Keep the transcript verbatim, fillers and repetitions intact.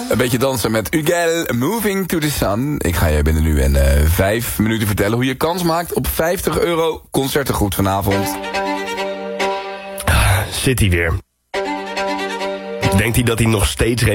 Een beetje dansen met Ugel, Moving to the Sun. Ik ga je binnen nu in uh, vijf minuten vertellen hoe je kans maakt op vijftig euro concertengoed vanavond. Zit hij weer. Denkt hij dat hij nog steeds